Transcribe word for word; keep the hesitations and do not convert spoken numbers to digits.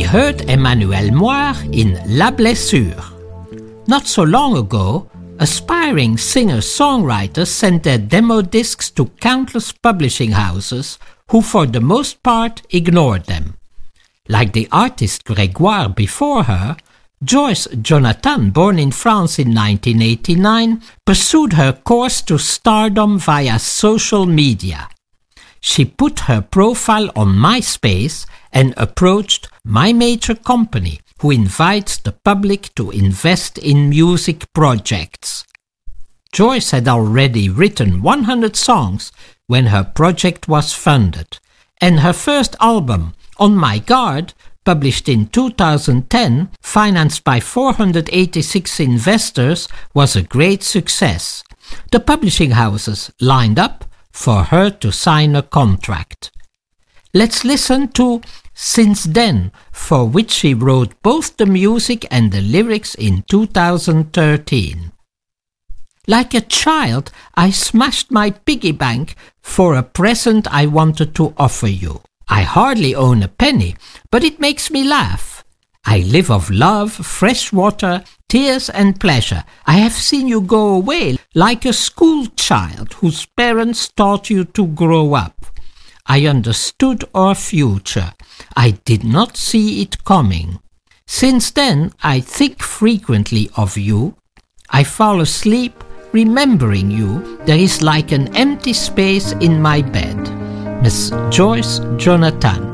heard Emmanuel Moir in La Blessure. Not so long ago, aspiring singer-songwriters sent their demo discs to countless publishing houses who for the most part ignored them. Like the artist Grégoire before her, Joyce Jonathan, born in France in nineteen eighty-nine, pursued her course to stardom via social media. She put her profile on MySpace and approached My Major Company, who invites the public to invest in music projects. Joyce had already written one hundred songs when her project was funded, and her first album, On My Guard, published in two thousand ten, financed by four hundred eighty-six investors, was a great success. The publishing houses lined up for her to sign a contract. Let's listen to Since Then, for which she wrote both the music and the lyrics in two thousand thirteen. Like a child, I smashed my piggy bank for a present I wanted to offer you. I hardly own a penny, but it makes me laugh. I live of love, fresh water, tears and pleasure. I have seen you go away like a school child whose parents taught you to grow up. I understood our future. I did not see it coming. Since then, I think frequently of you. I fall asleep remembering you. There is like an empty space in my bed. Miss Joyce Jonathan.